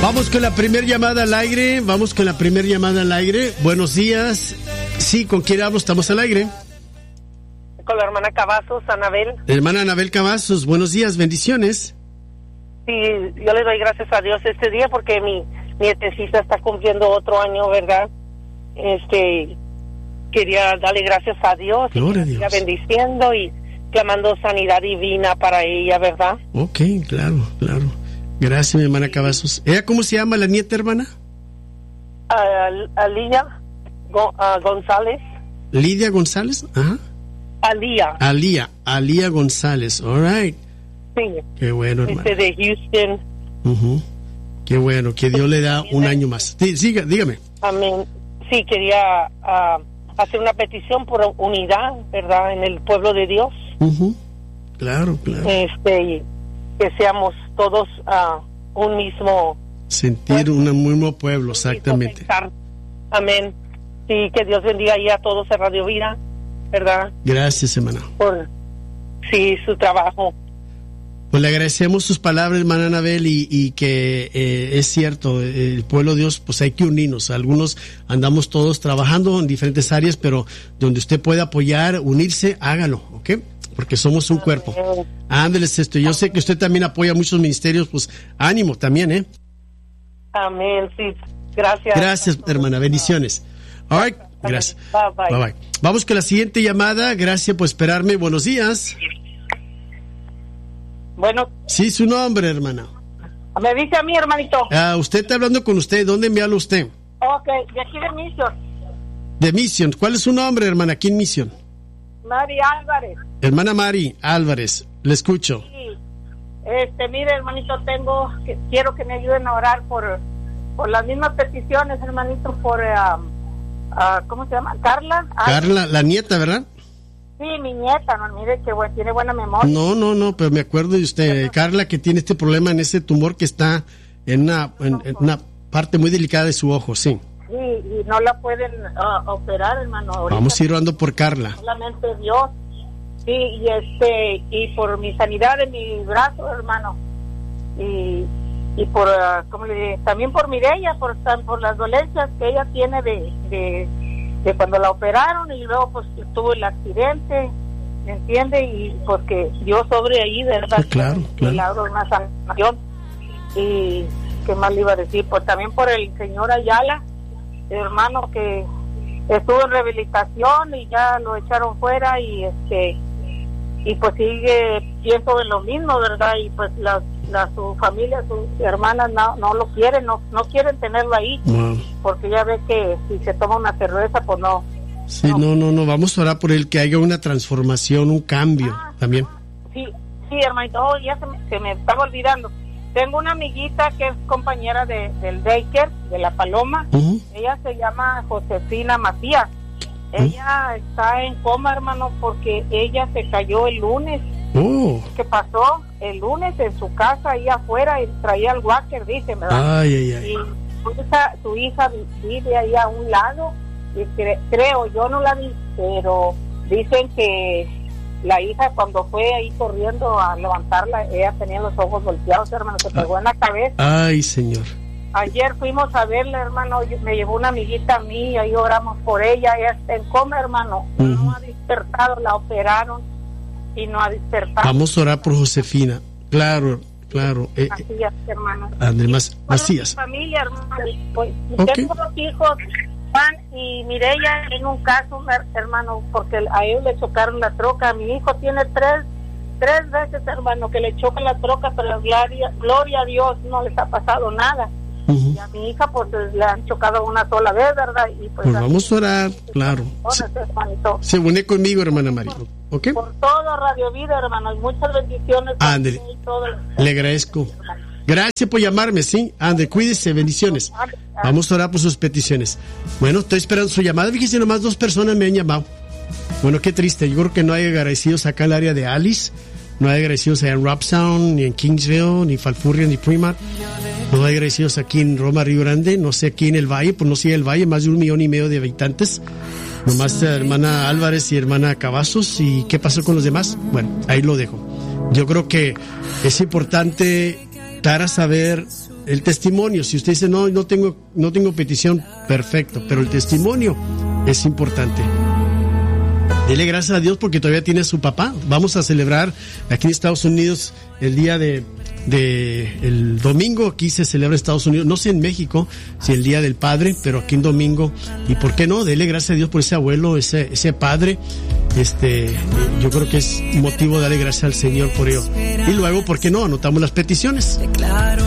Vamos con la primera llamada al aire. Buenos días. Sí, ¿con quién hablo? Estamos al aire. Con la hermana Cavazos, Anabel. Hermana Anabel Cavazos, buenos días, bendiciones. Sí, yo le doy gracias a Dios este día porque mi nietecita está cumpliendo otro año, ¿verdad? Quería darle gracias a Dios. Gloria a Dios. Bendiciendo y clamando sanidad divina para ella, ¿verdad? Ok, claro. Gracias, mi hermana Cavazos. ¿Ella cómo se llama, la nieta, hermana? Alía González. ¿Lidia González? Ajá. Alía González, all right. Sí. Qué bueno, hermano. De Houston. Uh-huh. Qué bueno, que Dios le da un año más. Sí, dígame. Amén. Sí, quería hacer una petición por unidad, ¿verdad? En el pueblo de Dios. Uh-huh. Claro. Que seamos todos un mismo... Sentir un mismo pueblo, exactamente. Amén. Sí, que Dios bendiga ahí a todos en Radio Vida, ¿verdad? Gracias, hermana. Por su trabajo. Pues le agradecemos sus palabras, hermana Anabel, y que es cierto, el pueblo de Dios, pues hay que unirnos. Algunos andamos todos trabajando en diferentes áreas, pero donde usted pueda apoyar, unirse, hágalo, ¿ok? Porque somos un cuerpo. Ándeles esto. Yo sé que usted también apoya muchos ministerios, pues ánimo también, ¿eh? Amén, sí. Gracias. Gracias, hermana. Bendiciones. All right. Gracias. Bye. Vamos con la siguiente llamada. Gracias por esperarme. Buenos días. Bueno. Sí, su nombre, hermana. Me dice a mí, hermanito. Usted está hablando con usted. ¿Dónde me habla usted? Ok, de aquí de Mission. De Mission. ¿Cuál es su nombre, hermana? ¿Aquí en Mission? Mari Álvarez. Hermana Mari Álvarez. Le escucho. Sí. Mire, hermanito, quiero que me ayuden a orar por las mismas peticiones, hermanito, por ¿cómo se llama? Carla, la nieta, ¿verdad? Sí, mi nieta, no, mire que tiene buena memoria. No, pero me acuerdo de usted, Carla, que tiene este problema en ese tumor que está en una parte muy delicada de su ojo, sí. Sí, y no la pueden operar, hermano. Ahorita vamos a ir orando por Carla. Solamente Dios. Sí, y por mi sanidad de mi brazo, hermano. Y por, también por Mireya, por las dolencias que ella tiene de cuando la operaron y luego pues tuvo el accidente, ¿me entiende? Y pues que Dios sobre ahí, ¿verdad? Claro. Milagro, una sanación. Y qué más le iba a decir, pues también por el señor Ayala, hermano, que estuvo en rehabilitación y ya lo echaron fuera y pues pienso en lo mismo, ¿verdad? Y pues su familia, sus hermanas no lo quieren, no quieren tenerlo ahí, porque ya ve que si se toma una cerveza, pues no. Sí, no, vamos a orar por él, que haya una transformación, un cambio también. Sí, hermanito, ya se me estaba olvidando. Tengo una amiguita que es compañera del daycare, de La Paloma. Uh-huh. Ella se llama Josefina Macías. Ella está en coma, hermano, porque ella se cayó el lunes. ¿Qué pasó? El lunes en su casa, ahí afuera, y traía el walker, dice, ¿verdad? Ay. Y su hija vive ahí a un lado, y creo, yo no la vi, pero dicen que la hija cuando fue ahí corriendo a levantarla, ella tenía los ojos volteados, hermano, se pegó en la cabeza. Ay, Señor. Ayer fuimos a verla, hermano, me llevó una amiguita a mí, ahí oramos por ella, ella está en coma, hermano, no ha despertado, la operaron y no ha despertado. Vamos a orar por Josefina, claro. Macías, hermano. Andrés Macías. Mi familia, hermano, pues, tengo dos hijos, Juan y Mireya, en un caso, hermano, porque a ellos le chocaron la troca. Mi hijo tiene tres veces, hermano, que le chocan la troca, pero gloria a Dios, no les ha pasado nada. Uh-huh. Y a mi hija pues le han chocado una sola vez, ¿verdad? Y pues vamos a orar, claro. Se une conmigo, hermana María. ¿Okay? Por todo Radio Vida, hermano, y muchas bendiciones. Ándale, le agradezco. Gracias por llamarme, sí. Ande, cuídese, bendiciones. Vamos a orar por sus peticiones. Bueno, estoy esperando su llamada. Fíjese, nomás 2 personas me han llamado. Bueno, qué triste. Yo creo que no hay agradecidos acá en el área de Alice. No hay agradecidos allá en Robstown, ni en Kingsville, ni Falfurria, ni Fremont. No hay agradecidos aquí en Roma, Río Grande. No sé aquí en el Valle, pues no sé el Valle, más de 1,5 millones de habitantes. Nomás hermana Álvarez y hermana Cavazos. ¿Y qué pasó con los demás? Bueno, ahí lo dejo. Yo creo que es importante dar a saber el testimonio. Si usted dice, no tengo petición, perfecto, pero el testimonio es importante. Dele gracias a Dios porque todavía tiene a su papá. Vamos a celebrar aquí en Estados Unidos el día el domingo. Aquí se celebra en Estados Unidos, no sé en México si el Día del Padre, pero aquí en domingo. Y por qué no, dele gracias a Dios por ese abuelo, ese padre. Yo creo que es motivo de darle gracias al Señor por ello. Y luego, ¿por qué no? Anotamos las peticiones.